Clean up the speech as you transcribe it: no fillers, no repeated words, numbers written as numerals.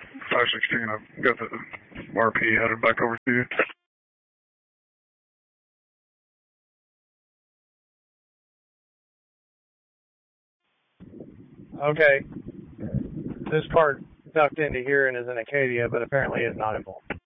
516. I've got the RP headed back over to you. Okay. This part tucked into here and is in Acadia, but apparently is not involved.